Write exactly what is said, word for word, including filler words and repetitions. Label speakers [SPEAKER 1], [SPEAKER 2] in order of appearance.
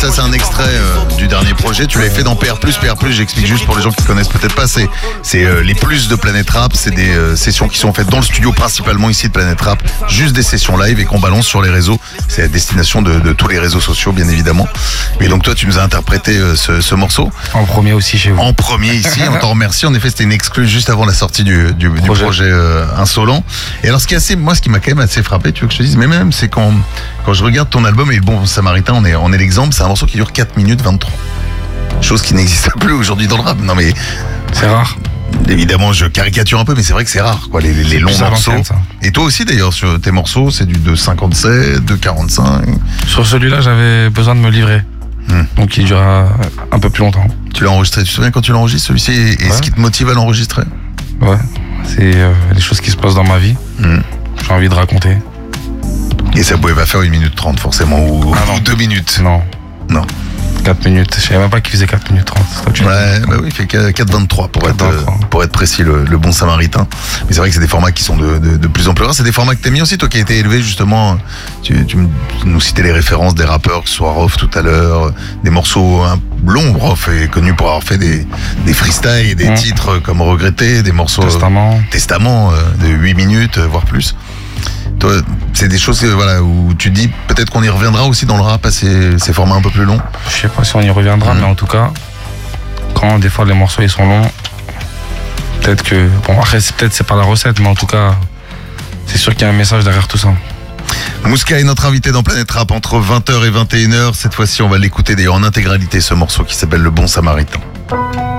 [SPEAKER 1] ça c'est un extrait euh, du dernier projet. Tu l'avais fait dans P R plus. P R plus, j'explique juste pour les gens qui ne connaissent peut-être pas. C'est, c'est euh, les plus de Planète Rap. C'est des euh, sessions qui sont faites dans le studio, principalement ici de Planète Rap. Juste des sessions live et qu'on balance sur les réseaux. C'est à destination de, de tous les réseaux sociaux, bien évidemment. Et donc toi, tu nous as interprété euh, ce, ce morceau.
[SPEAKER 2] En premier aussi chez vous.
[SPEAKER 1] En premier ici, on t'en remercie. En effet, c'était une exclue juste avant la sortie du, du, du projet, projet euh, Insolent. Et alors, ce qui est assez, moi, ce qui m'a quand même assez frappé, tu veux que je te dise, mais même, c'est quand, quand je regarde ton album et le Bon Samaritain, on est, on est l'exemple, c'est un morceau qui dure quatre minutes vingt-trois. Chose qui n'existe plus aujourd'hui dans le rap. Non mais
[SPEAKER 2] c'est rare.
[SPEAKER 1] Évidemment, je caricature un peu, mais c'est vrai que c'est rare, quoi, les, les, les longs morceaux. Et toi aussi, d'ailleurs, sur tes morceaux, c'est du deux cinquante-sept, deux quarante-cinq.
[SPEAKER 2] Sur celui-là, j'avais besoin de me livrer. Hmm. Donc il durera un peu plus longtemps.
[SPEAKER 1] Tu l'as enregistré, tu te souviens quand tu l'as enregistré celui-ci et, et ouais. Ce qui te motive à l'enregistrer?
[SPEAKER 2] Ouais, c'est euh, les choses qui se passent dans ma vie. Hmm. J'ai envie de raconter.
[SPEAKER 1] Et ça pouvait pas faire une minute trente forcément, ou,
[SPEAKER 2] ah
[SPEAKER 1] ou deux minutes.
[SPEAKER 2] Non.
[SPEAKER 1] Non.
[SPEAKER 2] quatre minutes, je savais même pas qu'il faisait quatre minutes trente.
[SPEAKER 1] Ouais, bah oui, il fait quatre vingt-trois pour, être, pour être précis, le, le Bon Samaritain. Mais c'est vrai que c'est des formats qui sont de, de, de plus en plus rares. C'est des formats que t'aimes bien aussi, toi qui as été élevé justement. Tu, tu nous citais les références des rappeurs, que ce soit Rof tout à l'heure, des morceaux hein, longs. Rof est connu pour avoir fait des, des freestyles et des mmh. titres comme Regretter, des morceaux
[SPEAKER 2] Testament,
[SPEAKER 1] Testament euh, de huit minutes, voire plus. Toi, c'est des choses voilà, où tu te dis peut-être qu'on y reviendra aussi dans le rap à ces, ces formats un peu plus longs.
[SPEAKER 2] Je sais pas si on y reviendra, mmh. mais en tout cas, quand des fois les morceaux ils sont longs, peut-être que. Bon, après, c'est, peut-être c'est pas la recette, mais en tout cas, c'est sûr qu'il y a un message derrière tout ça.
[SPEAKER 1] Mouska est notre invité dans Planète Rap entre vingt heures et vingt et une heures. Cette fois-ci, on va l'écouter d'ailleurs en intégralité, ce morceau qui s'appelle Le Bon Samaritain.